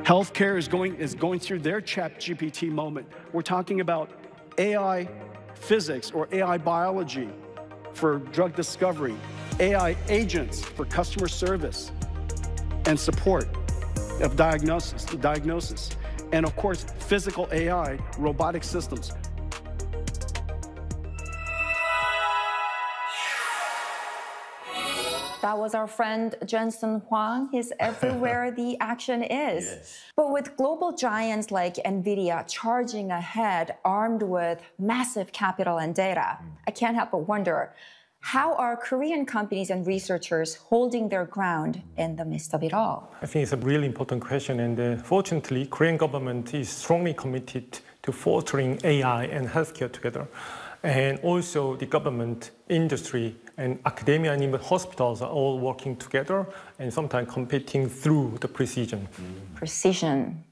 Healthcare is going through their ChatGPT moment. We're talking about AI physics or AI biology for drug discovery, AI agents for customer service and support of diagnosis, and of course, physical AI, robotic systems. That was our friend Jensen Huang. He's everywhere the action is. Yes. But with global giants like NVIDIA charging ahead, armed with massive capital and data, I can't help but wonder, how are Korean companies and researchers holding their ground in the midst of it all? I think it's a really important question, and fortunately, Korean government is strongly committed to fostering AI and healthcare together. And also the government, industry, and academia and even hospitals are all working together and sometimes competing through the precision. Precision.